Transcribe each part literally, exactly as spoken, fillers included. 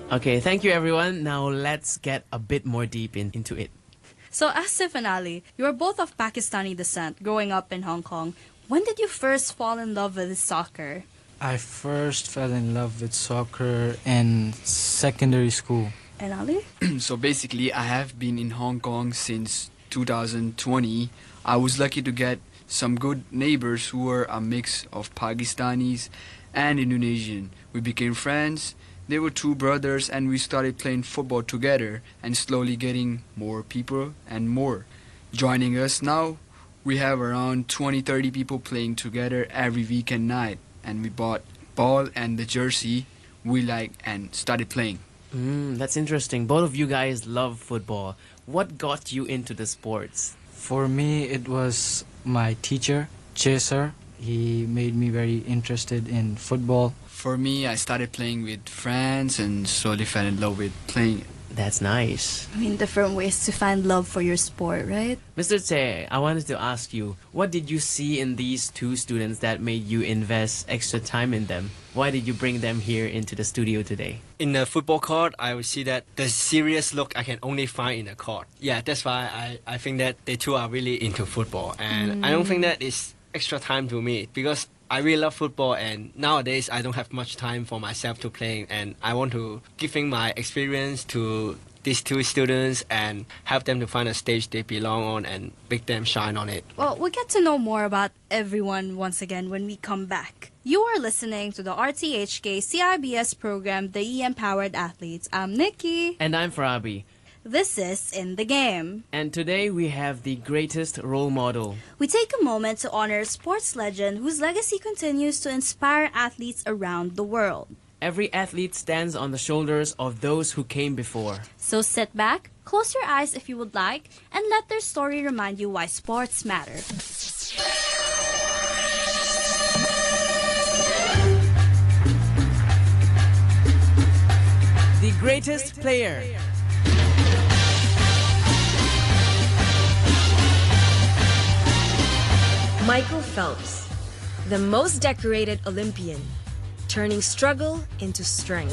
Okay, thank you everyone. Now let's get a bit more deep in, into it. So, Asif and Ali, you are both of Pakistani descent, growing up in Hong Kong. When did you first fall in love with soccer? I first fell in love with soccer in secondary school. And Ali? So basically, I have been in Hong Kong since two thousand twenty. I was lucky to get some good neighbors who were a mix of Pakistanis and Indonesian. We became friends. They were two brothers and we started playing football together and slowly getting more people and more joining us. Now we have around twenty to thirty people playing together every weekend night, and we bought ball and the jersey we like and started playing. Mm, that's interesting. Both of you guys love football. What got you into the sports? For me, it was my teacher, Chaser. He made me very interested in football. For me, I started playing with friends and slowly fell in love with playing it. That's nice. I mean, different ways to find love for your sport, right? Mister Tse, I wanted to ask you, what did you see in these two students that made you invest extra time in them? Why did you bring them here into the studio today? In the football court, I would see that the serious look I can only find in the court. Yeah, that's why I, I think that they two are really into football. And mm. I don't think that is extra time to me because I really love football, and nowadays I don't have much time for myself to play, and I want to giving my experience to these two students and help them to find a stage they belong on and make them shine on it. Well, we'll get to know more about everyone once again when we come back. You are listening to the R T H K C I B S program, The E-Empowered Athletes. I'm Nikki. And I'm Farabi. This is In the Game. And today we have the greatest role model. We take a moment to honor a sports legend whose legacy continues to inspire athletes around the world. Every athlete stands on the shoulders of those who came before. So sit back, close your eyes if you would like, and let their story remind you why sports matter. The greatest player. Michael Phelps, the most decorated Olympian, turning struggle into strength.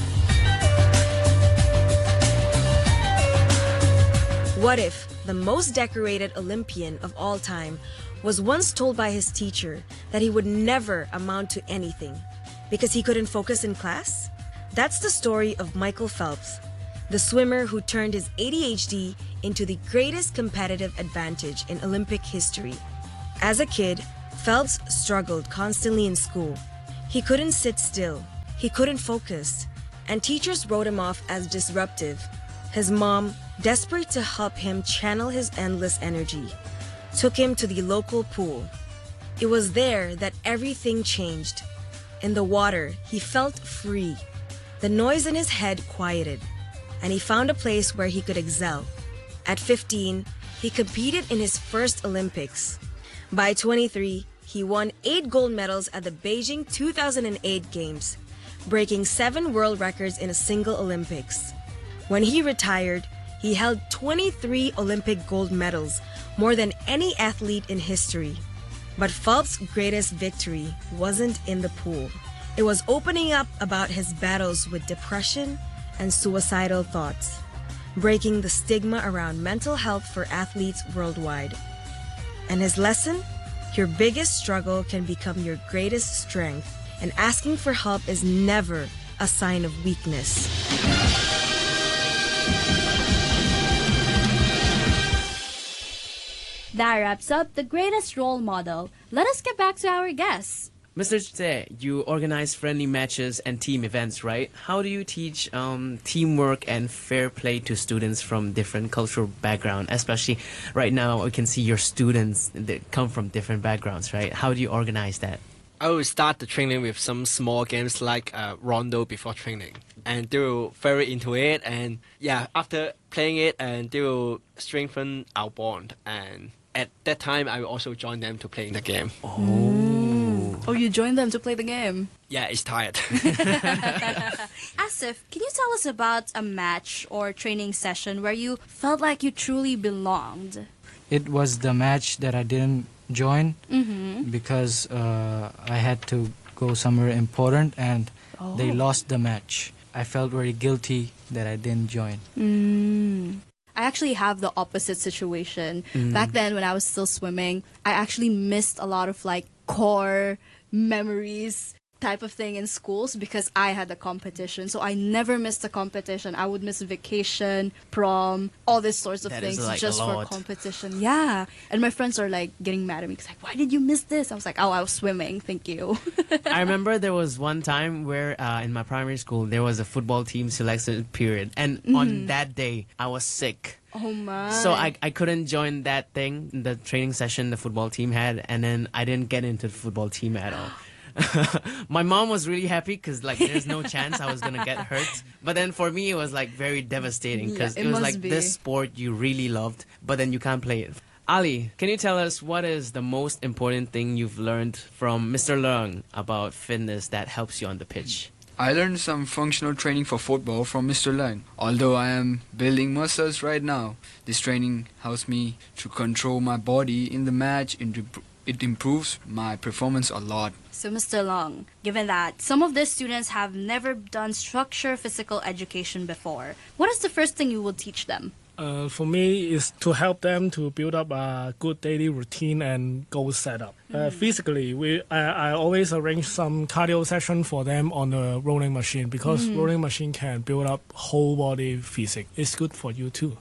What if the most decorated Olympian of all time was once told by his teacher that he would never amount to anything because he couldn't focus in class? That's the story of Michael Phelps, the swimmer who turned his A D H D into the greatest competitive advantage in Olympic history. As a kid, Phelps struggled constantly in school. He couldn't sit still, he couldn't focus, and teachers wrote him off as disruptive. His mom, desperate to help him channel his endless energy, took him to the local pool. It was there that everything changed. In the water, he felt free. The noise in his head quieted, and he found a place where he could excel. At fifteen, he competed in his first Olympics. By twenty-three, he won eight gold medals at the Beijing two thousand eight Games, breaking seven world records in a single Olympics. When he retired, he held twenty-three Olympic gold medals, more than any athlete in history. But Phelps' greatest victory wasn't in the pool. It was opening up about his battles with depression and suicidal thoughts, breaking the stigma around mental health for athletes worldwide. And his lesson? Your biggest struggle can become your greatest strength, and asking for help is never a sign of weakness. That wraps up the greatest role model. Let us get back to our guests. Mister Tse, you organize friendly matches and team events, right? How do you teach um, teamwork and fair play to students from different cultural backgrounds? Especially right now, we can see your students that come from different backgrounds, right? How do you organize that? I will start the training with some small games like uh, Rondo before training. And they will very into it. And yeah, after playing it, and they will strengthen our bond. And at that time, I will also join them to play in the game. Oh. Oh, you joined them to play the game? Yeah, it's tired. Asif, can you tell us about a match or training session where you felt like you truly belonged? It was the match that I didn't join Mm-hmm. because uh, I had to go somewhere important and Oh. they lost the match. I felt very guilty that I didn't join. Mm. I actually have the opposite situation. Mm. Back then, when I was still swimming, I actually missed a lot of like core memories type of thing in schools because I had a competition. So I never missed a competition. I would miss vacation, prom, all these sorts of That things is, like, just a for lot. competition. Yeah. And my friends are like getting mad at me because like, why did you miss this? I was like, oh, I was swimming. Thank you. I remember there was one time where uh, in my primary school there was a football team selection period, and on that day I was sick. Oh my. So I, I couldn't join that thing, the training session the football team had, and then I didn't get into the football team at all. My mom was really happy because like there's no chance I was gonna get hurt. But then for me it was like very devastating because Yeah, it it was must like be. this sport you really loved, but then you can't play it. Ali, can you tell us what is the most important thing you've learned from Mister Leung about fitness that helps you on the pitch? I learned some functional training for football from Mister Leung. Although I am building muscles right now, this training helps me to control my body in the match. It imp- It improves my performance a lot. So, Mister Long, given that some of the students have never done structure physical education before, what is the first thing you will teach them? Uh, for me, is to help them to build up a good daily routine and goal setup. Uh, physically, we I, I always arrange some cardio session for them on the rolling machine because rolling machine can build up whole body physique. It's good for you too.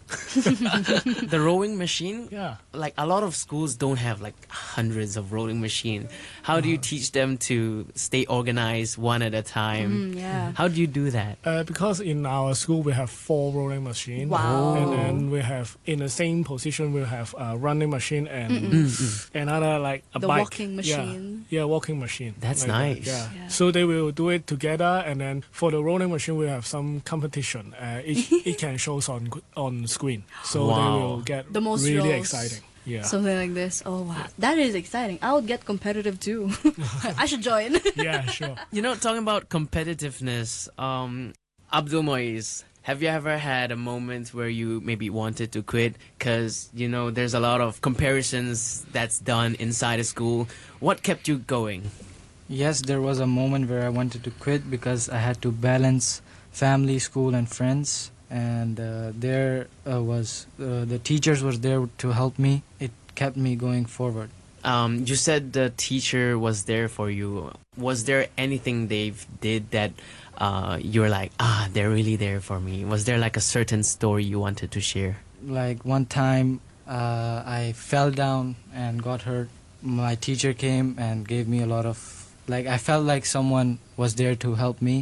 The rowing machine? Yeah. Like a lot of schools don't have like hundreds of rowing machine. How do you teach them to stay organized one at a time? Mm, yeah. How do you do that? Uh, because in our school we have four rolling machine. Wow. And then we have in the same position we have a running machine and another like a The bike. walking Yeah. machine. Yeah, walking machine. That's like that, nice. Yeah. Yeah. So they will do it together, and then for the rolling machine we have some competition. Uh, it it can show on on screen, so Wow. they will get The most really rolls. exciting. Yeah. Something like this. Oh, wow. That is exciting. I would get competitive too. I should join. Yeah, sure. You know, talking about competitiveness, um, Abdul Moiz, have you ever had a moment where you maybe wanted to quit? Because, you know, there's a lot of comparisons that's done inside a school. What kept you going? Yes, there was a moment where I wanted to quit because I had to balance family, school, and friends. And uh, there uh, was uh, the teachers were there to help me. It kept me going forward. Um, you said the teacher was there for you. Was there anything they've did that uh, you're like, ah, they're really there for me? Was there like a certain story you wanted to share? Like one time, uh, I fell down and got hurt. My teacher came and gave me a lot of, like, I felt like someone was there to help me.